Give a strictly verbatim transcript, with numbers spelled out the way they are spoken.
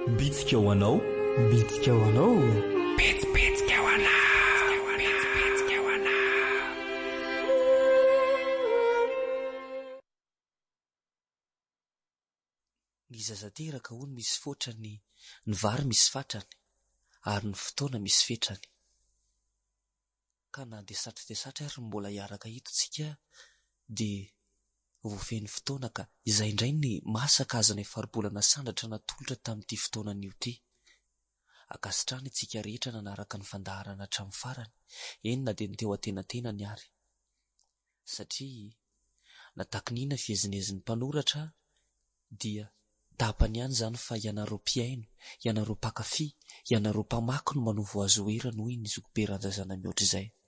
Bitsika ho anao, bitsika ho anao, betsibetsika ho anao, betsibetsika ho anao. Ny zazateraka hono misy fotrany, ny vary misy fatrany, ary ny fotoana misy fetrany. Ka na dia satra dia satra ary mbola hiaraka hito tsika dia voafeny fotoana ka izay indray ny masaka azana efarabolana sandratra natolotra tamin'ity fotoanan'io ity. Akasitrany tsika rehetra nanaraka ny fandaharana hatramin'ny farany, eny na dia ny teo antenantenany ary. Satria nataky ny inona fiezinezin'ny mpanoratra dia tapany ihany zany fa ianareo mpiaino, ianareo mpakafy, ianareo mpamaky no manovo azy ho era noho ny zokom-peran-jazana mihoatra izay.